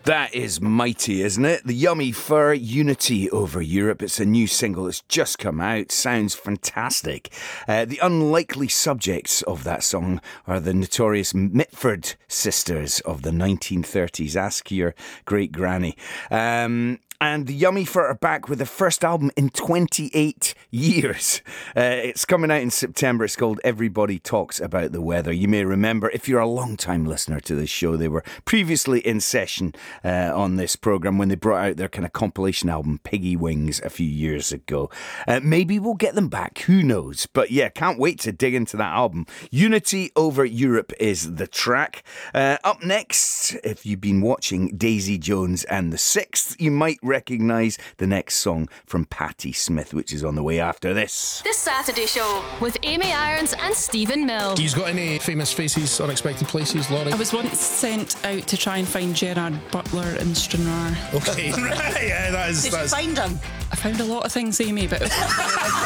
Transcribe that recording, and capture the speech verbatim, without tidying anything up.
That is mighty, isn't it? The Yummy Fur, Unity Over Europe. It's a new single that's just come out. Sounds fantastic. Uh, the unlikely subjects of that song are the notorious Mitford sisters of the nineteen thirties. Ask your great granny. Um... And the Yummy Fur are back with the first album in twenty-eight years. Uh, it's coming out in September. It's called Everybody Talks About the Weather. You may remember, if you're a long-time listener to this show, they were previously in session uh, on this programme when they brought out their kind of compilation album, Piggy Wings, a few years ago. Uh, maybe we'll get them back. Who knows? But yeah, can't wait to dig into that album. Unity Over Europe is the track. Uh, up next, if you've been watching Daisy Jones and the Sixth, you might recognise the next song from Patti Smith, which is on the way after this. The Saturday Show with Amy Irons and Stephen Mill. He's got any famous faces, unexpected places, Laurie? I was once sent out to try and find Gerard Butler in Stranraer. Okay, right, yeah, that is... Did that's... you find him? I found a lot of things, Amy, but